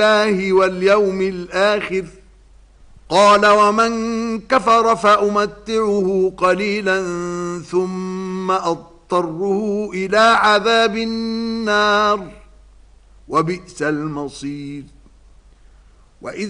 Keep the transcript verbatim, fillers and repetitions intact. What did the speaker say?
بالله واليوم الآخر قال ومن كفر فأمتعه قليلا ثم أضطره إلى عذاب النار وبئس المصير. وإذ